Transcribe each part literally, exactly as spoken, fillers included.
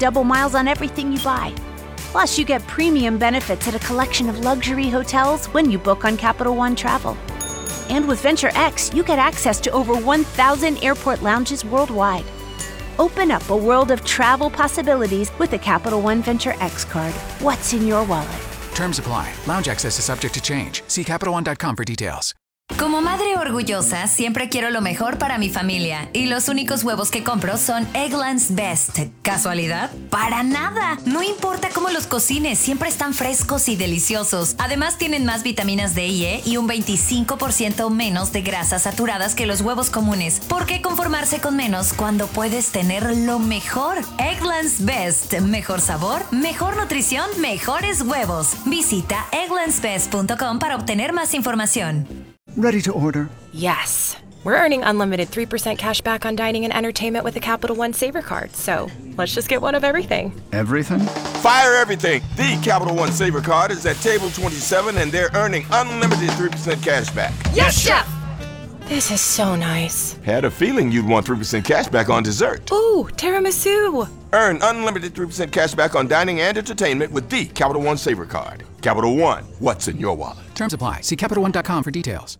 double miles on everything you buy. Plus, you get premium benefits at a collection of luxury hotels when you book on Capital One Travel. And with Venture X, you get access to over one thousand airport lounges worldwide. Open up a world of travel possibilities with the Capital One Venture X card. What's in your wallet? Terms apply. Lounge access is subject to change. See Capital One dot com for details. Como madre orgullosa, siempre quiero lo mejor para mi familia. Y los únicos huevos que compro son Eggland's Best. ¿Casualidad? ¡Para nada! No importa cómo los cocines, siempre están frescos y deliciosos. Además, tienen más vitaminas D y E y un veinticinco por ciento menos de grasas saturadas que los huevos comunes. ¿Por qué conformarse con menos cuando puedes tener lo mejor? Eggland's Best. Mejor sabor, mejor nutrición, mejores huevos. Visita egglands best punto com para obtener más información. Ready to order? Yes. We're earning unlimited three percent cash back on dining and entertainment with the Capital One Saver Card. So let's just get one of everything. Everything? Fire everything. The Capital One Saver Card is at table twenty-seven and they're earning unlimited three percent cash back. Yes, Chef! This is so nice. Had a feeling you'd want three percent cash back on dessert. Ooh, tiramisu. Earn unlimited three percent cash back on dining and entertainment with the Capital One Saver Card. Capital One, what's in your wallet? Terms apply. See Capital One dot com for details.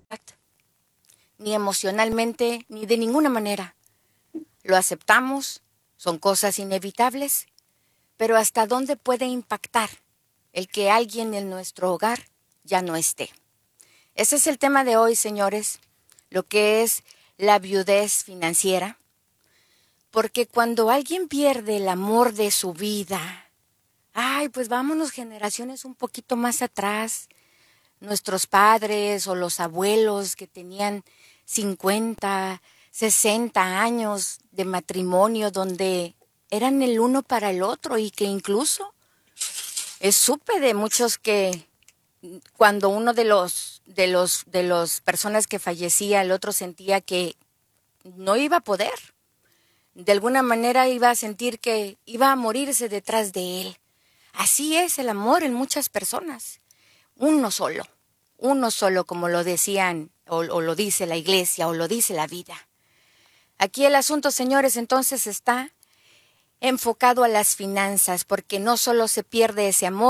Ni emocionalmente, ni de ninguna manera. Lo aceptamos, son cosas inevitables, pero ¿hasta dónde puede impactar el que alguien en nuestro hogar ya no esté? Ese es el tema de hoy, señores, lo que es la viudez financiera. Porque cuando alguien pierde el amor de su vida, ay, pues vámonos generaciones un poquito más atrás, nuestros padres o los abuelos que tenían cincuenta, sesenta años de matrimonio donde eran el uno para el otro y que incluso eh, supe de muchos que cuando uno de los de los de las personas que fallecía, el otro sentía que no iba a poder. De alguna manera iba a sentir que iba a morirse detrás de él. Así es el amor en muchas personas. Uno solo, uno solo como lo decían o, o lo dice la iglesia o lo dice la vida. Aquí el asunto, señores, entonces está enfocado a las finanzas porque no solo se pierde ese amor,